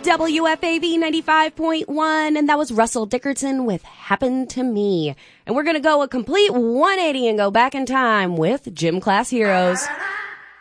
WFAV 95.1, and that was Russell Dickerson with Happened to Me. And we're going to go a complete 180 and go back in time with Gym Class Heroes.